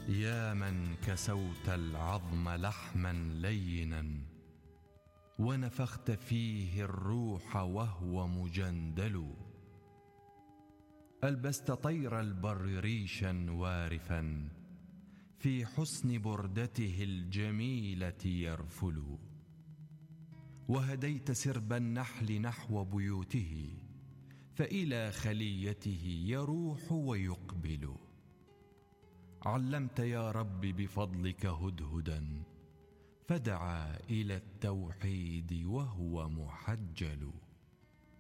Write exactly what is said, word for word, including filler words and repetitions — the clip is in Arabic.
يا من كسوت العظم لحما لينا ونفخت فيه الروح وهو مجندل، ألبست طير البر ريشا وارفا في حسن بردته الجميلة يرفل، وهديت سرب النحل نحو بيوته فإلى خليته يروح ويقبل، علمت يا رب بفضلك هدهدا فدعا إلى التوحيد وهو محجل.